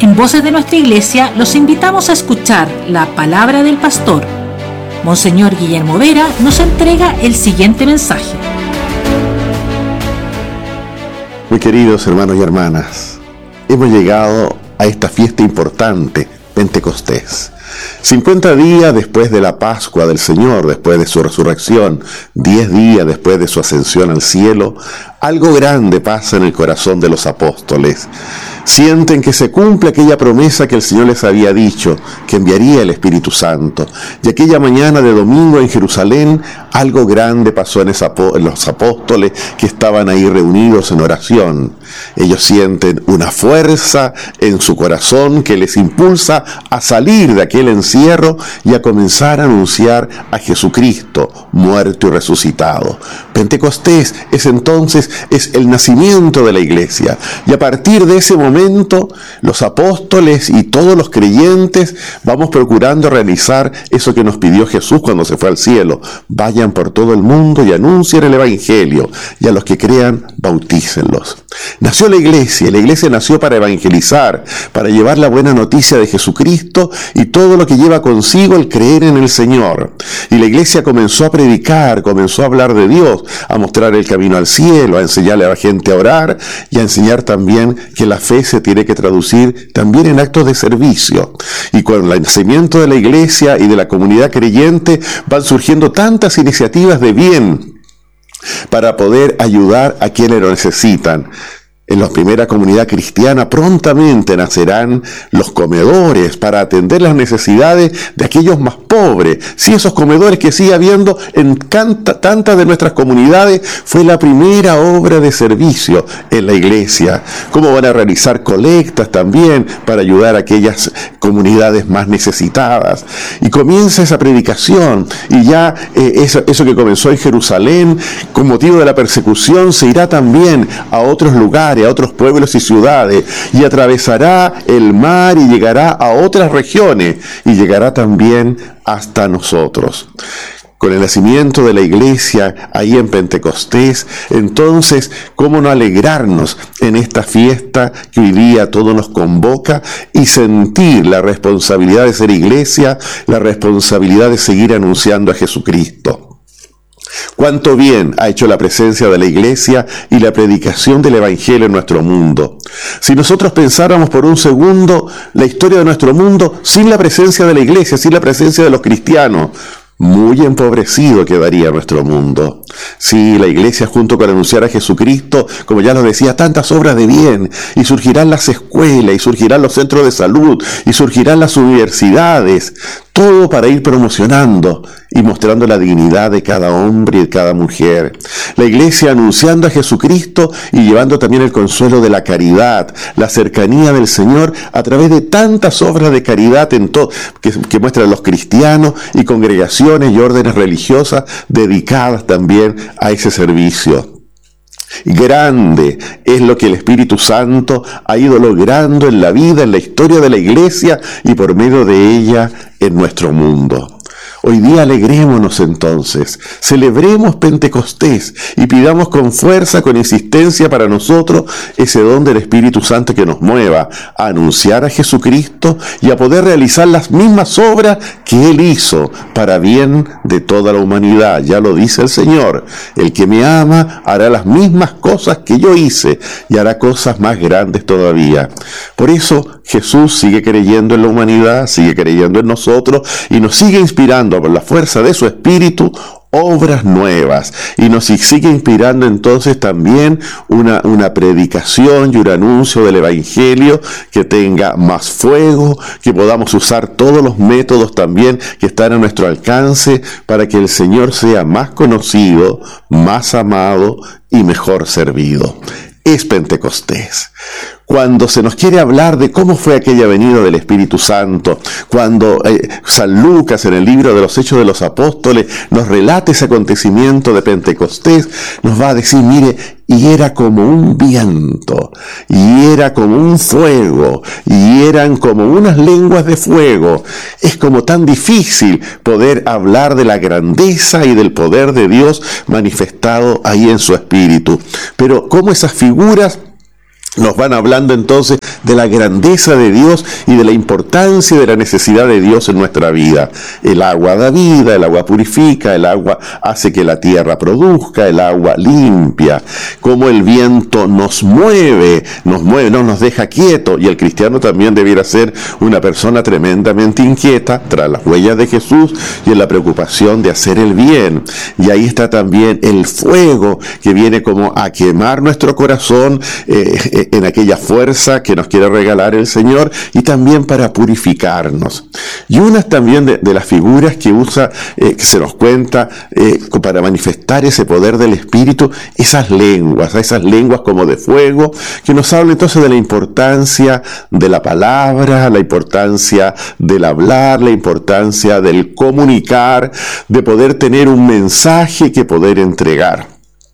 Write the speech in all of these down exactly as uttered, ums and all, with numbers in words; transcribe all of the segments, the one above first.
En Voces de Nuestra Iglesia los invitamos a escuchar la palabra del pastor. Monseñor Guillermo Vera nos entrega el siguiente mensaje. Muy queridos hermanos y hermanas, hemos llegado a esta fiesta importante, Pentecostés. cincuenta días después de la Pascua del Señor, después de su resurrección, diez días después de su ascensión al cielo, algo grande pasa en el corazón de los apóstoles. Sienten que se cumple aquella promesa que el Señor les había dicho, que enviaría el Espíritu Santo. Y aquella mañana de domingo en Jerusalén, algo grande pasó en, esa, en los apóstoles que estaban ahí reunidos en oración. Ellos sienten una fuerza en su corazón que les impulsa a salir de aquel encierro y a comenzar a anunciar a Jesucristo, muerto y resucitado. Pentecostés es entonces es el nacimiento de la iglesia. Y a partir de ese momento, los apóstoles y todos los creyentes vamos procurando realizar eso que nos pidió Jesús cuando se fue al cielo. Vayan por todo el mundo y anuncien el Evangelio, y a los que crean, bautícenlos. Nació la iglesia, la iglesia nació para evangelizar, para llevar la buena noticia de Jesucristo y todo lo que lleva consigo el creer en el Señor. Y la iglesia comenzó a predicar, comenzó a hablar de Dios, a mostrar el camino al cielo, a enseñarle a la gente a orar y a enseñar también que la fe se tiene que traducir también en actos de servicio. Y con el nacimiento de la iglesia y de la comunidad creyente van surgiendo tantas iniciativas de bien para poder ayudar a quienes lo necesitan. En la primera comunidad cristiana prontamente nacerán los comedores para atender las necesidades de aquellos más pobres. Sí, esos comedores que sigue habiendo en canta, tantas de nuestras comunidades, fue la primera obra de servicio en la iglesia. Cómo van a realizar colectas también para ayudar a aquellas comunidades más necesitadas. Y comienza esa predicación, y ya eh, eso, eso que comenzó en Jerusalén, con motivo de la persecución, se irá también a otros lugares, a otros pueblos y ciudades, y atravesará el mar y llegará a otras regiones, y llegará también hasta nosotros. Con el nacimiento de la iglesia ahí en Pentecostés, entonces, ¿cómo no alegrarnos en esta fiesta que hoy día todo nos convoca y sentir la responsabilidad de ser iglesia, la responsabilidad de seguir anunciando a Jesucristo? Cuánto bien ha hecho la presencia de la iglesia y la predicación del Evangelio en nuestro mundo. Si nosotros pensáramos por un segundo la historia de nuestro mundo sin la presencia de la iglesia, sin la presencia de los cristianos, muy empobrecido quedaría nuestro mundo. Sí, la iglesia, junto con anunciar a Jesucristo, como ya lo decía, tantas obras de bien, y surgirán las escuelas, y surgirán los centros de salud, y surgirán las universidades, todo para ir promocionando y mostrando la dignidad de cada hombre y de cada mujer. La iglesia anunciando a Jesucristo y llevando también el consuelo de la caridad, la cercanía del Señor a través de tantas obras de caridad en to- que, que muestran los cristianos y congregaciones y órdenes religiosas dedicadas también a ese servicio. Grande es lo que el Espíritu Santo ha ido logrando en la vida, en la historia de la iglesia y por medio de ella en nuestro mundo. Hoy día alegrémonos entonces, celebremos Pentecostés y pidamos con fuerza, con insistencia para nosotros ese don del Espíritu Santo que nos mueva a anunciar a Jesucristo y a poder realizar las mismas obras que Él hizo para bien de toda la humanidad. Ya lo dice el Señor, el que me ama hará las mismas cosas que yo hice y hará cosas más grandes todavía. Por eso Jesús sigue creyendo en la humanidad, sigue creyendo en nosotros y nos sigue inspirando por la fuerza de su Espíritu obras nuevas, y nos sigue inspirando entonces también una, una predicación y un anuncio del Evangelio que tenga más fuego, que podamos usar todos los métodos también que están a nuestro alcance para que el Señor sea más conocido, más amado y mejor servido. Es Pentecostés. Cuando se nos quiere hablar de cómo fue aquella venida del Espíritu Santo, cuando eh, San Lucas en el libro de los Hechos de los Apóstoles nos relata ese acontecimiento de Pentecostés, nos va a decir, mire, y era como un viento, y era como un fuego, y eran como unas lenguas de fuego. Es como tan difícil poder hablar de la grandeza y del poder de Dios manifestado ahí en su Espíritu. Pero cómo esas figuras Nos van hablando entonces de la grandeza de Dios y de la importancia de la necesidad de Dios en nuestra vida. El agua da vida, el agua purifica, el agua hace que la tierra produzca, el agua limpia. Como el viento nos mueve, nos mueve, no nos deja quietos. Y el cristiano también debiera ser una persona tremendamente inquieta tras las huellas de Jesús y en la preocupación de hacer el bien. Y ahí está también el fuego que viene como a quemar nuestro corazón, eh, en aquella fuerza que nos quiere regalar el Señor, y también para purificarnos. Y una también de, de las figuras que usa, eh, que se nos cuenta eh, para manifestar ese poder del Espíritu, esas lenguas, esas lenguas como de fuego, que nos habla entonces de la importancia de la palabra, la importancia del hablar, la importancia del comunicar, de poder tener un mensaje que poder entregar.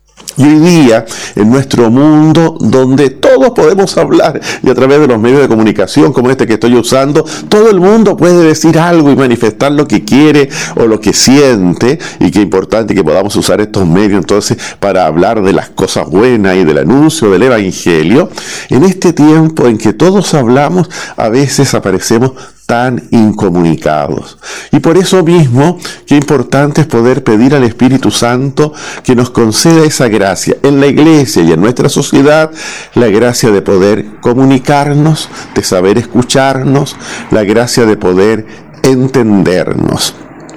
Y hoy día, en nuestro mundo, donde todos podemos hablar, y a través de los medios de comunicación como este que estoy usando, todo el mundo puede decir algo y manifestar lo que quiere o lo que siente, y qué importante que podamos usar estos medios entonces para hablar de las cosas buenas y del anuncio del Evangelio. En este tiempo en que todos hablamos, a veces aparecemos tan incomunicados. Y por eso mismo, qué importante es poder pedir al Espíritu Santo que nos conceda esa gracia en la iglesia y en nuestra sociedad, la gracia de poder comunicarnos, de saber escucharnos, la gracia de poder entendernos.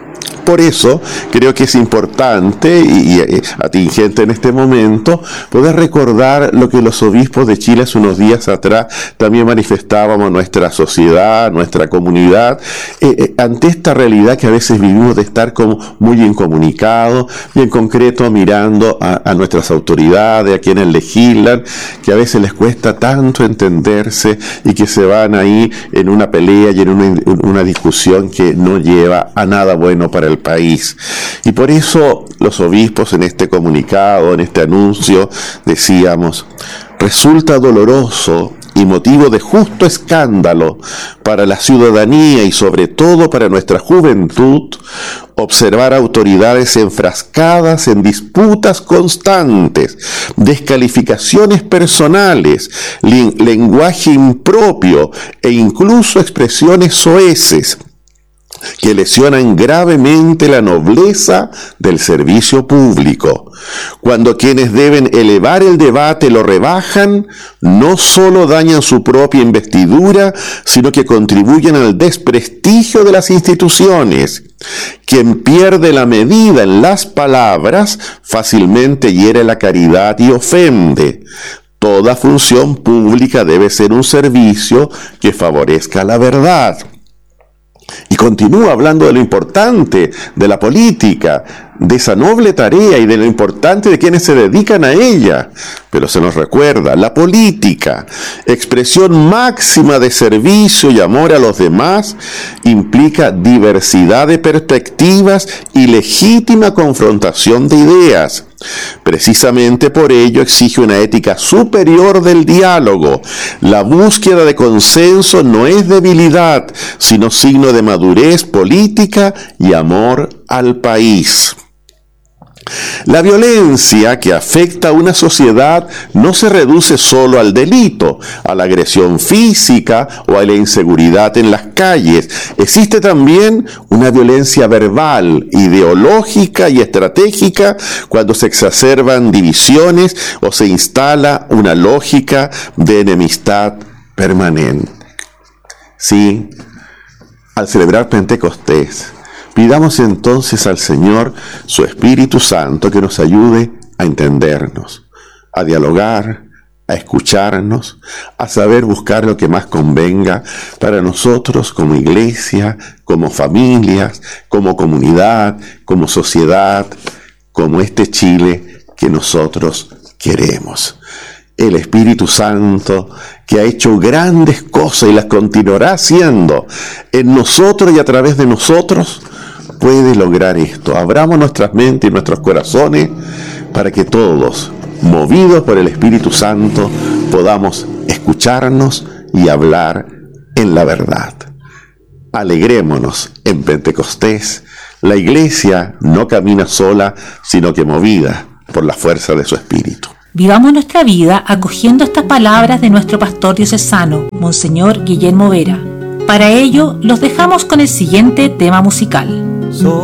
Por eso creo que es importante y, y atingente en este momento poder recordar lo que los obispos de Chile hace unos días atrás también manifestábamos a nuestra sociedad, nuestra comunidad, eh, eh, ante esta realidad que a veces vivimos de estar como muy incomunicados, y en concreto mirando a, a nuestras autoridades, a quienes legislan, que a veces les cuesta tanto entenderse y que se van ahí en una pelea y en una, una discusión que no lleva a nada bueno para el país. Y por eso los obispos en este comunicado, en este anuncio, decíamos: resulta doloroso y motivo de justo escándalo para la ciudadanía y sobre todo para nuestra juventud observar autoridades enfrascadas en disputas constantes, descalificaciones personales, lenguaje impropio e incluso expresiones soeces que lesionan gravemente la nobleza del servicio público. Cuando quienes deben elevar el debate lo rebajan, no solo dañan su propia investidura, sino que contribuyen al desprestigio de las instituciones. Quien pierde la medida en las palabras fácilmente hiere la caridad y ofende. Toda función pública debe ser un servicio que favorezca la verdad. Y continúa hablando de lo importante de la política, de esa noble tarea y de lo importante de quienes se dedican a ella. Pero se nos recuerda, la política, expresión máxima de servicio y amor a los demás, implica diversidad de perspectivas y legítima confrontación de ideas. Precisamente por ello exige una ética superior del diálogo. La búsqueda de consenso no es debilidad, sino signo de madurez política y amor al país. La violencia que afecta a una sociedad no se reduce solo al delito, a la agresión física o a la inseguridad en las calles. Existe también una violencia verbal, ideológica y estratégica cuando se exacerban divisiones o se instala una lógica de enemistad permanente. Sí, al celebrar Pentecostés, pidamos entonces al Señor su Espíritu Santo que nos ayude a entendernos, a dialogar, a escucharnos, a saber buscar lo que más convenga para nosotros como iglesia, como familias, como comunidad, como sociedad, como este Chile que nosotros queremos. El Espíritu Santo, que ha hecho grandes cosas y las continuará haciendo en nosotros y a través de nosotros, puede lograr esto. Abramos nuestras mentes y nuestros corazones para que todos, movidos por el Espíritu Santo, podamos escucharnos y hablar en la verdad. Alegrémonos en Pentecostés. La iglesia no camina sola, sino que movida por la fuerza de su Espíritu. Vivamos nuestra vida acogiendo estas palabras de nuestro pastor diocesano, Monseñor Guillermo Vera. Para ello, los dejamos con el siguiente tema musical.